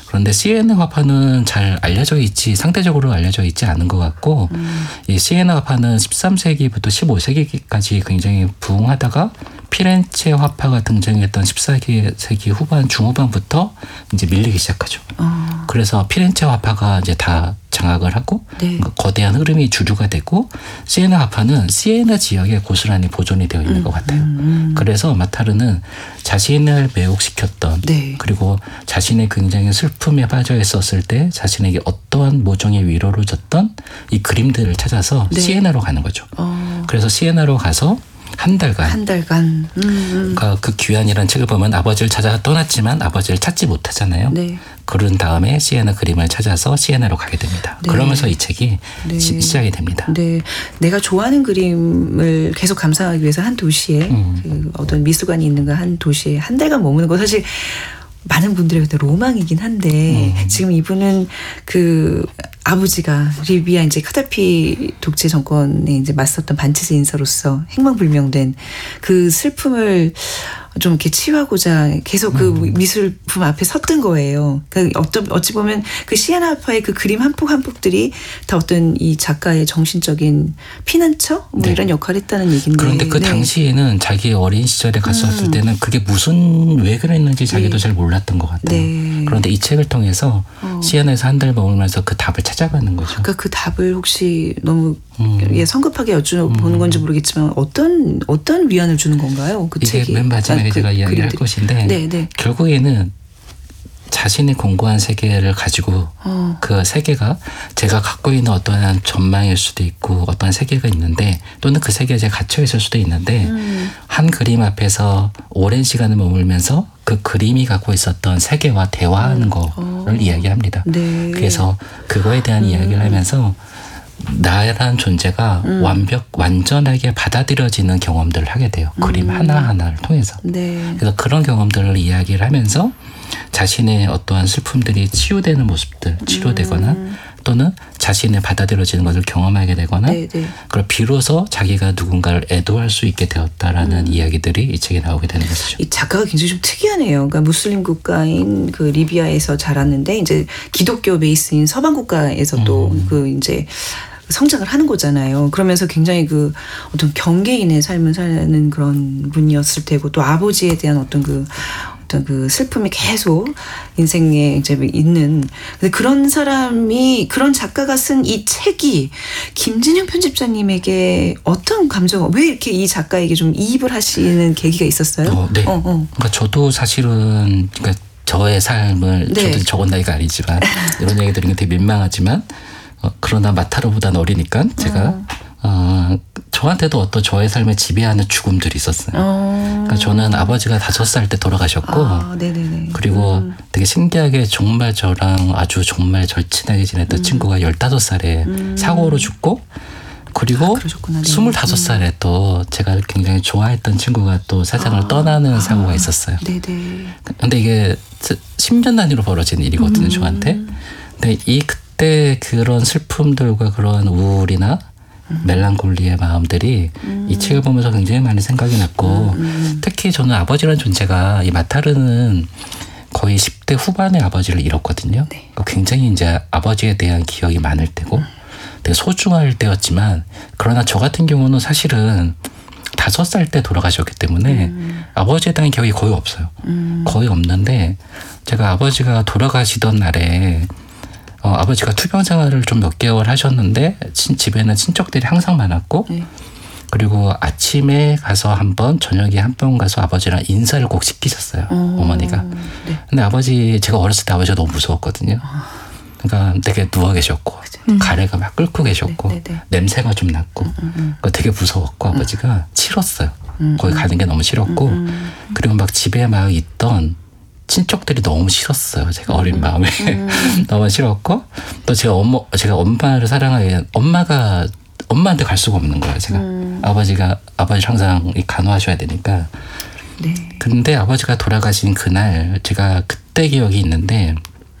그런데 시에나 화파는 잘 상대적으로 알려져 있지 않은 것 같고, 이 시에나 화파는 13세기부터 15세기까지 굉장히 부흥하다가 피렌체 화파가 등장했던 14세기 후반, 중후반부터 이제 밀리기 시작하죠. 그래서 피렌체 화파가 이제 다 장악을 하고 거대한 흐름이 주류가 되고, 시에나 화파는 시에나 지역에 고스란히 보존이 되어 있는 것 같아요. 그래서 마타르는 자신을 매혹시켰던 그리고 자신의 굉장히 슬픔에 빠져 있었을 때 자신에게 어떠한 모종의 위로를 줬던 이 그림들을 찾아서 시에나로 가는 거죠. 그래서 시에나로 가서 한 달간. 그러니까 그 귀환이라는 책을 보면 아버지를 찾아 떠났지만 아버지를 찾지 못하잖아요. 그런 다음에 시에나 그림을 찾아서 시에나로 가게 됩니다. 그러면서 이 책이 시작이 됩니다. 내가 좋아하는 그림을 계속 감상하기 위해서 한 도시에 그 어떤 미술관이 있는 한 도시에 한 달간 머무는 거 사실 많은 분들의 로망이긴 한데 지금 이분은 그 아버지가 리비아 이제 카다피 독재 정권에 이제 맞섰던 반치제 인사로서 행방불명된 그 슬픔을 좀 이렇게 치유하고자 계속 그 미술품 앞에 섰던 거예요. 그러니까 어찌 보면 그 시에나 화파의 그 그림 한 폭 한 폭들이 다 어떤 이 작가의 정신적인 피난처 뭐 이런 역할을 했다는 얘기인데. 그런데 그 당시에는 자기 어린 시절에 갔었을 때는 그게 왜 그랬는지 자기도 잘 몰랐던 것 같아요. 그런데 이 책을 통해서 시에나에서 한 달 머물면서 그 답을 찾아가는 거죠. 그러니까 그 답을 혹시 너무 성급하게 여쭤보는 건지 모르겠지만 어떤 위안을 주는 건가요? 그 이게 책이. 맨 마지막에 제가 이야기를 할 것인데 결국에는 자신이 공부한 세계를 가지고 그 세계가 제가 갖고 있는 어떠한 전망일 수도 있고 어떠한 세계가 있는데 또는 그 세계에 제가 갇혀 있을 수도 있는데 한 그림 앞에서 오랜 시간을 머물면서 그 그림이 갖고 있었던 세계와 대화하는 거를 이야기합니다. 그래서 그거에 대한 이야기를 하면서 나라는 존재가 완전하게 받아들여지는 경험들을 하게 돼요. 그림 하나하나를 통해서. 그래서 그런 경험들을 이야기를 하면서 자신의 어떠한 슬픔들이 치유되는 모습들, 치료되거나 또는 자신의 받아들여지는 것을 경험하게 되거나 그걸 비로소 자기가 누군가를 애도할 수 있게 되었다라는 이야기들이 이 책에 나오게 되는 것이죠. 이 작가가 굉장히 좀 특이하네요. 그러니까 무슬림 국가인 그 리비아에서 자랐는데 이제 기독교 베이스인 서방 국가에서 또 그 이제 성장을 하는 거잖아요. 그러면서 굉장히 그 어떤 경계인의 삶을 사는 그런 분이었을 테고 또 아버지에 대한 어떤 그 슬픔이 계속 인생에 이제 있는. 근데 그런 작가가 쓴 이 책이 김진영 편집자님에게 어떤 감정, 왜 이렇게 이 작가에게 좀 이입을 하시는 계기가 있었어요? 그러니까 저도 사실은 저의 삶을 저도 적은 나이가 아니지만 이런 얘기 들으면 되게 민망하지만 그러나 마타르보다는 어리니까 제가 저한테도 어떤 저의 삶을 지배하는 죽음들이 있었어요. 그러니까 저는 아버지가 5살 때 돌아가셨고 그리고 되게 신기하게 정말 저랑 아주 정말 절친하게 지냈던 친구가 15살에 사고로 죽고 그리고 25살에 또 제가 굉장히 좋아했던 친구가 또 세상을 떠나는 사고가 있었어요. 근데 이게 10년 단위로 벌어진 일이거든요, 저한테. 근데 그때 그런 슬픔들과 그런 우울이나 멜랑콜리의 마음들이 이 책을 보면서 굉장히 많이 생각이 났고 특히 저는 아버지라는 존재가 이 마타르는 거의 10대 후반에 아버지를 잃었거든요. 굉장히 이제 아버지에 대한 기억이 많을 때고 되게 소중할 때였지만 그러나 저 같은 경우는 사실은 5살 때 돌아가셨기 때문에 아버지에 대한 기억이 거의 없어요. 거의 없는데 제가 아버지가 돌아가시던 날에 아버지가 투병 생활을 좀 몇 개월 하셨는데 집에는 친척들이 항상 많았고 그리고 아침에 가서 저녁에 한 번 가서 아버지랑 인사를 꼭 시키셨어요. 어머니가. 근데 제가 어렸을 때 아버지가 너무 무서웠거든요. 그러니까 되게 누워 계셨고 가래가 막 끓고 계셨고 냄새가 좀 났고 그러니까 되게 무서웠고 아버지가 싫었어요. 거기 가는 게 너무 싫었고 그리고 막 집에 막 있던 친척들이 너무 싫었어요. 제가 어린 마음에 너무 싫었고 또 제가 엄마를 사랑하게 엄마한테 갈 수가 없는 거예요. 제가 아버지를 항상 간호하셔야 되니까. 근데 아버지가 돌아가신 그날 제가 그때 기억이 있는데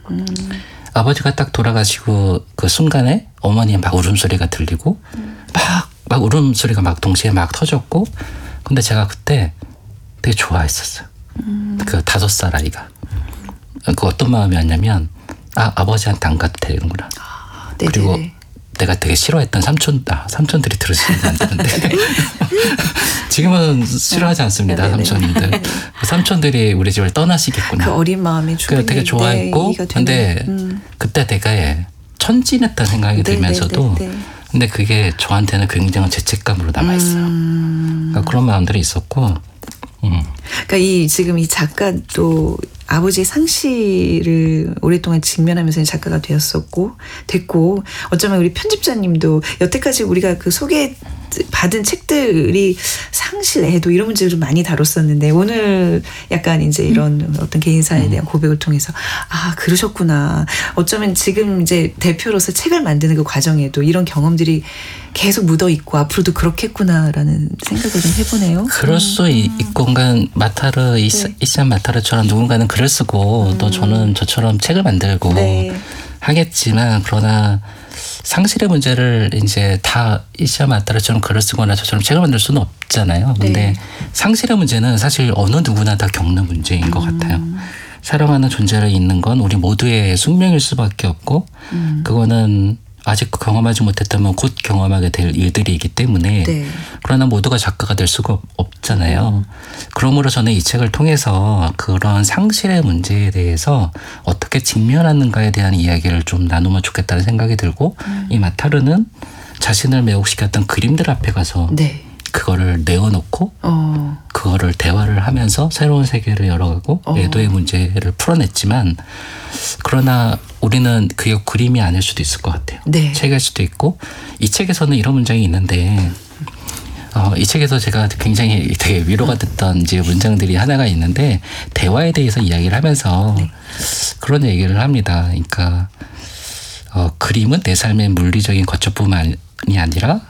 아버지가 딱 돌아가시고 그 순간에 어머니의 막 울음소리가 들리고 막 울음소리가 막 동시에 막 터졌고 근데 제가 그때 되게 좋아했었어요. 그 5살 아이가. 그 어떤 마음이었냐면 아버지한테 안 가도 되는구나. 네네네. 그리고 내가 되게 싫어했던 삼촌들이 들으시면 안 되는데 지금은 싫어하지 않습니다. 네네네. 삼촌들. 삼촌들이 우리 집을 떠나시겠구나. 그 어린 마음이 충분히 되게 좋아했고 근데 그때 되게 천진했다는 생각이 들면서도 근데 그게 저한테는 굉장한 죄책감으로 남아있어요. 그러니까 그런 마음들이 있었고 그러니까 지금 이 작가도 아버지의 상실을 오랫동안 직면하면서 작가가 됐고 어쩌면 우리 편집자님도 여태까지 우리가 그 소개받은 책들이 상실, 애도 이런 문제를 좀 많이 다뤘었는데 오늘 약간 이제 이런 어떤 개인사에 대한 고백을 통해서 그러셨구나. 어쩌면 지금 이제 대표로서 책을 만드는 그 과정에도 이런 경험들이 계속 묻어 있고 앞으로도 그렇겠구나라는 생각을 좀 해보네요. 그럴 수 있고 마타르 이산 마타르처럼 누군가는 글을 쓰고 또 저는 저처럼 책을 만들고 하겠지만 그러나 상실의 문제를 이제 다 이산 마타르처럼 글을 쓰거나 저처럼 책을 만들 수는 없잖아요. 근데 상실의 문제는 사실 어느 누구나 다 겪는 문제인 것 같아요. 사랑하는 존재를 잃는 건 우리 모두의 숙명일 수밖에 없고 그거는 아직 경험하지 못했다면 곧 경험하게 될 일들이기 때문에 그러나 모두가 작가가 될 수가 없잖아요. 그러므로 저는 이 책을 통해서 그런 상실의 문제에 대해서 어떻게 직면하는가에 대한 이야기를 좀 나누면 좋겠다는 생각이 들고 이 마타르는 자신을 매혹시켰던 그림들 앞에 가서 그거를 내어놓고 그거를 대화를 하면서 새로운 세계를 열어가고 애도의 문제를 풀어냈지만 그러나 우리는 그게 그림이 아닐 수도 있을 것 같아요. 책일 수도 있고 이 책에서는 이런 문장이 있는데 이 책에서 제가 굉장히 되게 위로가 됐던 이제 문장들이 하나가 있는데 대화에 대해서 이야기를 하면서 그런 얘기를 합니다. 그러니까 그림은 내 삶의 물리적인 거처뿐만이 아니라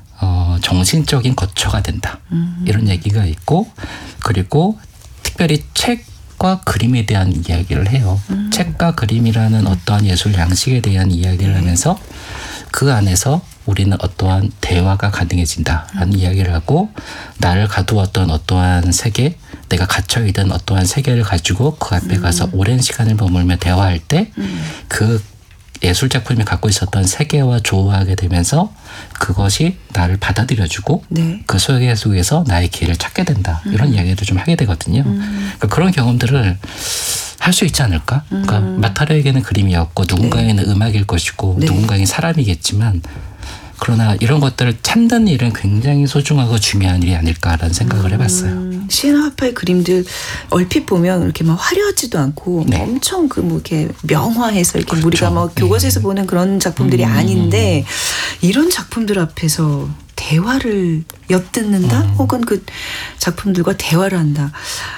정신적인 거처가 된다. 이런 얘기가 있고 그리고 특별히 책과 그림에 대한 이야기를 해요. 책과 그림이라는 어떠한 예술 양식에 대한 이야기를 하면서 그 안에서 우리는 어떠한 대화가 가능해진다라는 이야기를 하고 나를 가두었던 어떠한 세계 내가 갇혀있던 어떠한 세계를 가지고 그 앞에 가서 오랜 시간을 머물며 대화할 때 그 예술작품이 갖고 있었던 세계와 조화하게 되면서 그것이 나를 받아들여주고 그 세계 속에서 나의 길을 찾게 된다. 이런 이야기도 좀 하게 되거든요. 그러니까 그런 경험들을 할 수 있지 않을까? 그러니까 마타르에게는 그림이었고 누군가에게는 음악일 것이고 누군가에게는 사람이겠지만 그러나 이런 것들을 찾는 일은 굉장히 소중하고 중요한 일이 아닐까라는 생각을 해봤어요. 시에나 화파의 그림들 얼핏 보면 이렇게 막 화려하지도 않고 엄청 이렇게 명화해서 이렇게 우리가 교과서에서 보는 그런 작품들이 아닌데 이런 작품들 앞에서 대화를 엿듣는다 혹은 그 작품들과 대화를 한다.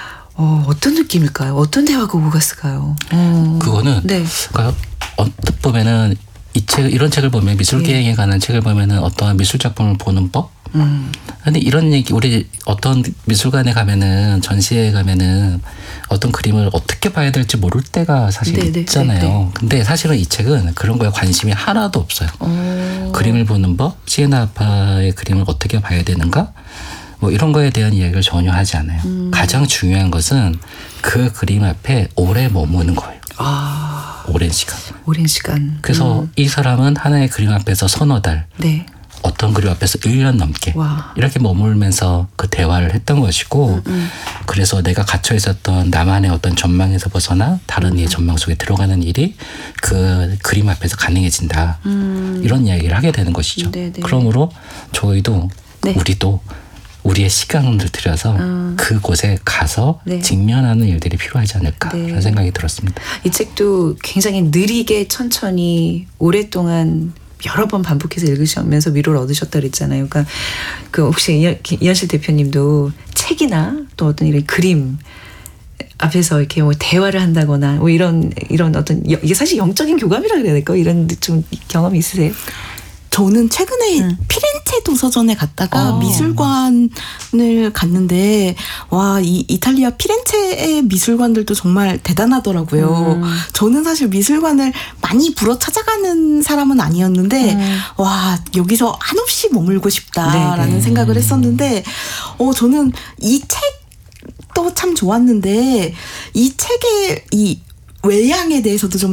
어떤 느낌일까요? 어떤 대화가 오고 갔을까요? 그거는 그러니까 언뜻 보면은 이런 책을 보면 미술계에 관한 책을 보면은 어떠한 미술 작품을 보는 법. 근데 이런 얘기 우리 어떤 미술관에 가면은 전시회에 가면은 어떤 그림을 어떻게 봐야 될지 모를 때가 사실 있잖아요. 근데 사실은 이 책은 그런 거에 관심이 하나도 없어요. 그림을 보는 법, 시에나 화파의 그림을 어떻게 봐야 되는가? 뭐 이런 거에 대한 이야기를 전혀 하지 않아요. 가장 중요한 것은 그 그림 앞에 오래 머무는 거예요. 오랜 시간. 그래서 이 사람은 하나의 그림 앞에서 서너 달, 어떤 그림 앞에서 1년 넘게 이렇게 머물면서 그 대화를 했던 것이고 그래서 내가 갇혀 있었던 나만의 어떤 전망에서 벗어나 다른 이의 전망 속에 들어가는 일이 그 그림 앞에서 가능해진다. 이런 이야기를 하게 되는 것이죠. 그러므로 저희도 우리도 우리의 시간을 들여서 그곳에 가서 직면하는 일들이 필요하지 않을까라는 생각이 들었습니다. 이 책도 굉장히 느리게 천천히 오랫동안 여러 번 반복해서 읽으시면서 위로를 얻으셨다 그랬잖아요. 그러니까 혹시 이현실 대표님도 책이나 또 어떤 이런 그림 앞에서 이렇게 대화를 한다거나 이런 어떤 이게 사실 영적인 교감이라 그래야 될까요? 이런 좀 경험이 있으세요? 저는 최근에 피렌체 도서전에 갔다가 미술관을 갔는데 이 이탈리아 피렌체의 미술관들도 정말 대단하더라고요. 저는 사실 미술관을 많이 불어 찾아가는 사람은 아니었는데 여기서 한없이 머물고 싶다라는 생각을 했었는데 저는 이 책도 참 좋았는데 이 책의 이 외양에 대해서도 좀